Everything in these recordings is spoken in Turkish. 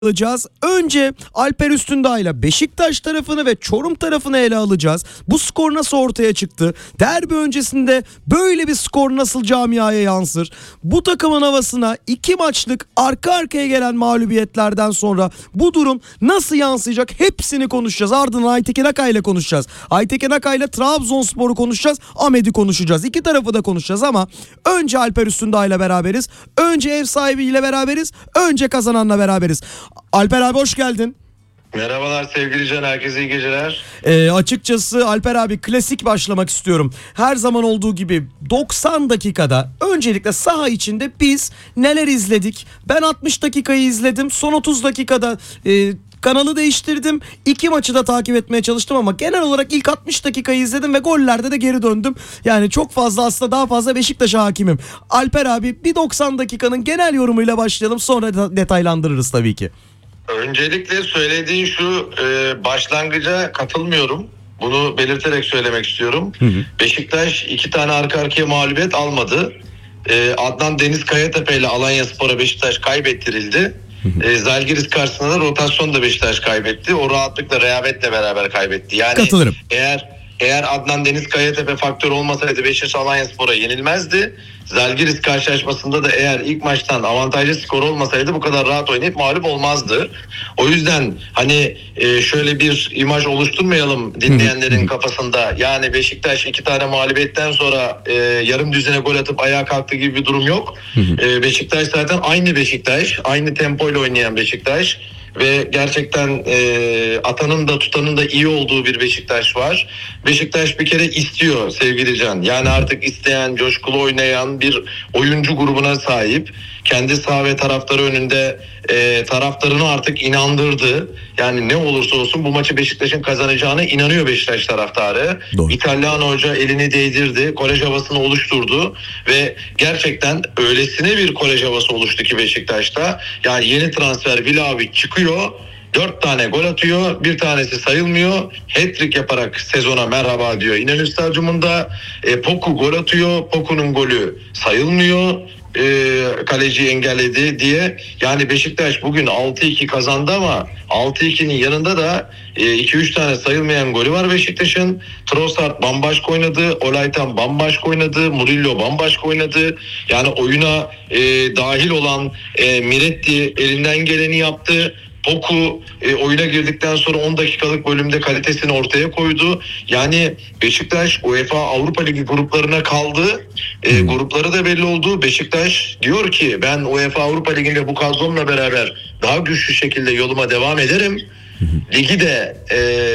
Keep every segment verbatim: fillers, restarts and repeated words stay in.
alacağız. Önce Alper Üstündağ ile Beşiktaş tarafını ve Çorum tarafını ele alacağız. Bu skor nasıl ortaya çıktı? Derbi öncesinde böyle bir skor nasıl camiaya yansır? Bu takımın havasına iki maçlık arka arkaya gelen mağlubiyetlerden sonra bu durum nasıl yansıyacak? Hepsini konuşacağız. Ardından Aytekin Akay ile konuşacağız. Aytekin Akay ile Trabzonspor'u konuşacağız. Ahmet'i konuşacağız. İki tarafı da konuşacağız ama önce Alper Üstündağ ile beraberiz. Önce ev sahibiyle beraberiz. Önce kazananla beraberiz. Alper abi hoş geldin. Merhabalar sevgili Can, herkese iyi geceler. Ee, açıkçası Alper abi klasik başlamak istiyorum. Her zaman olduğu gibi doksan dakikada öncelikle saha içinde biz neler izledik? Ben altmış dakikayı izledim. Son otuz dakikada e, kanalı değiştirdim. İki maçı da takip etmeye çalıştım ama genel olarak ilk altmış dakikayı izledim ve gollerde de geri döndüm. Yani çok fazla, aslında daha fazla Beşiktaş'a hakimim. Alper abi bir doksan dakikanın genel yorumuyla başlayalım, sonra da detaylandırırız tabii ki. Öncelikle söylediğin şu e, başlangıca katılmıyorum. Bunu belirterek söylemek istiyorum. Hı hı. Beşiktaş iki tane arka arkaya mağlubiyet almadı. E, Adnan Deniz Kayatepe ile Alanyaspor'a Beşiktaş kaybettirildi. Hı hı. E, Zalgiris karşısında da rotasyon da Beşiktaş kaybetti. O rahatlıkla rehavetle beraber kaybetti. Yani katılırım. Eğer Eğer Adnan Deniz Kayatepe faktör olmasaydı Beşiktaş Alanyaspor'a yenilmezdi. Zalgiris karşılaşmasında da eğer ilk maçtan avantajlı skor olmasaydı bu kadar rahat oynayıp mağlup olmazdı. O yüzden hani şöyle bir imaj oluşturmayalım dinleyenlerin kafasında. Yani Beşiktaş iki tane mağlubiyetten sonra yarım düzine gol atıp ayağa kalktı gibi bir durum yok. Beşiktaş zaten aynı Beşiktaş, aynı tempoyla oynayan Beşiktaş. Ve gerçekten e, atanın da tutanın da iyi olduğu bir Beşiktaş var. Beşiktaş bir kere istiyor sevgili Can. Yani artık isteyen, coşkulu oynayan bir oyuncu grubuna sahip. Kendi saha ve taraftarı önünde e, taraftarını artık inandırdı. Yani ne olursa olsun bu maçı Beşiktaş'ın kazanacağına inanıyor Beşiktaş taraftarı. Doğru. İtalyan hoca elini değdirdi. Kolej havasını oluşturdu. Ve gerçekten öylesine bir kolej havası oluştu ki Beşiktaş'ta. Yani yeni transfer Vlahovic çıkıyor. Dört tane gol atıyor. Bir tanesi sayılmıyor. Hat-trick yaparak sezona merhaba diyor. İnönü Stadyumunda e, Poku gol atıyor. Poku'nun golü sayılmıyor. E, kaleci engelledi diye. Yani Beşiktaş bugün altı iki kazandı ama altı ikinin yanında da e, iki üç tane sayılmayan golü var Beşiktaş'ın. Trossard bambaşka oynadı. Olaytan bambaşka oynadı. Murillo bambaşka oynadı. Yani oyuna e, dahil olan e, Miretti elinden geleni yaptı. Poku e, oyuna girdikten sonra on dakikalık bölümde kalitesini ortaya koydu. Yani Beşiktaş UEFA Avrupa Ligi gruplarına kaldı. E, hmm. Grupları da belli oldu. Beşiktaş diyor ki ben UEFA Avrupa Ligi'nde bu kadromla beraber daha güçlü şekilde yoluma devam ederim. Ligi de e,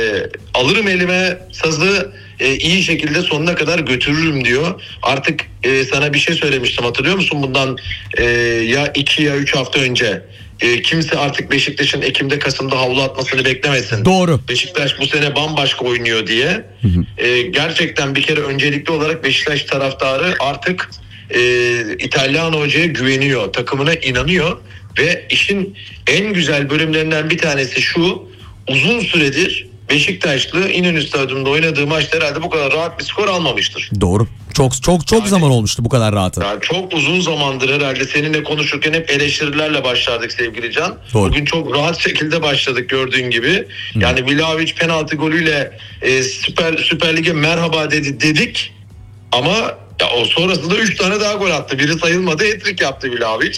alırım elime sazı, e, iyi şekilde sonuna kadar götürürüm diyor. Artık e, sana bir şey söylemiştim, hatırlıyor musun? Bundan e, ya iki ya üç hafta önce. E, kimse artık Beşiktaş'ın Ekim'de Kasım'da havlu atmasını beklemesin. Doğru. Beşiktaş bu sene bambaşka oynuyor diye. Hı hı. E, gerçekten bir kere öncelikli olarak Beşiktaş taraftarı artık e, İtalyan hocaya güveniyor. Takımına inanıyor. Ve işin en güzel bölümlerinden bir tanesi şu: uzun süredir Beşiktaşlı İnönü Stadyumunda oynadığı maçta herhalde bu kadar rahat bir skor almamıştır. Doğru. Çok çok çok yani, zaman olmuştu bu kadar rahatı. Yani çok uzun zamandır herhalde seninle konuşurken hep eleştirilerle başlardık sevgili Can. Doğru. Bugün çok rahat şekilde başladık gördüğün gibi. Hı. Yani Vlahovic penaltı golüyle e, Süper Süper Lig'e merhaba dedi dedik. Ama ya o sonrasında üç tane daha gol attı. Biri sayılmadı, hat-trick yaptı Vlahovic.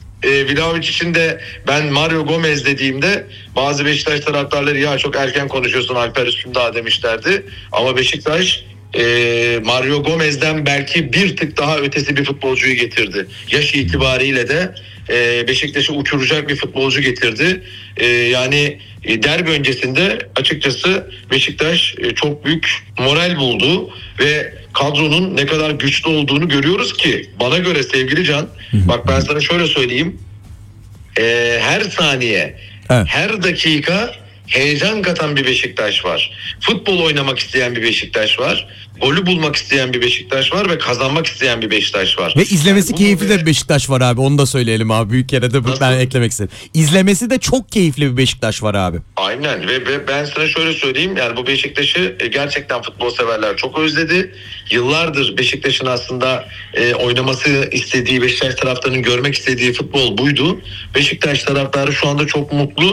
E, Vlahovic için de ben Mario Gomez dediğimde bazı Beşiktaş taraftarları ya çok erken konuşuyorsun Alper Üstündağ demişlerdi. Ama Beşiktaş e, Mario Gomez'den belki bir tık daha ötesi bir futbolcuyu getirdi. Yaş itibariyle de e, Beşiktaş'ı uçuracak bir futbolcu getirdi. E, yani e, derbi öncesinde açıkçası Beşiktaş e, çok büyük moral buldu ve kadronun ne kadar güçlü olduğunu görüyoruz ki bana göre sevgili Can, bak ben sana şöyle söyleyeyim, e, her saniye, evet, her dakika heyecan katan bir Beşiktaş var. Futbol oynamak isteyen bir Beşiktaş var. Golü bulmak isteyen bir Beşiktaş var ve kazanmak isteyen bir Beşiktaş var. Ve izlemesi Yani keyifli bu- de bir Beşiktaş var abi. Onu da söyleyelim abi. Büyük yere de Nasıl? ben eklemek istedim. İzlemesi de çok keyifli bir Beşiktaş var abi. Aynen ve, ve ben sana şöyle söyleyeyim, yani bu Beşiktaş'ı e, gerçekten futbol severler çok özledi. Yıllardır Beşiktaş'ın aslında e, oynaması istediği, Beşiktaş taraftarının görmek istediği futbol buydu. Beşiktaş taraftarı şu anda çok mutlu.